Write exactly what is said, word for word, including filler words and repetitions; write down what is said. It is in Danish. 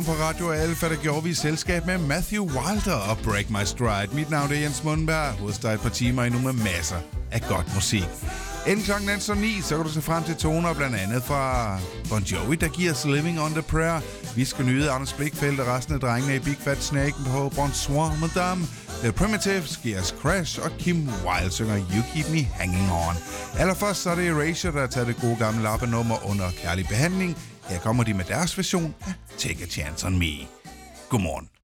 På Radio Alfa, der gjorde vi i selskab med Matthew Wilder og Break My Stride. Mit navn er Jens Mundberg. Hos dig et par timer endnu med masser af godt musik. Inden klokken er så ni, så kan du se frem til toner blandt andet fra Bon Jovi, der giver os Living on the Prayer. Vi skal nyde Anders Blikfeldt og resten af drengene i Big Fat Snake på Bonsoir Madame. The Primitives giver os Crash, og Kim Wilde synger You Keep Me Hanging On. Allerførst så er det Erasure, der har taget det gode gamle lappenummer under kærlig behandling. Her kommer de med deres version af Take a Chance on Me. Godmorgen.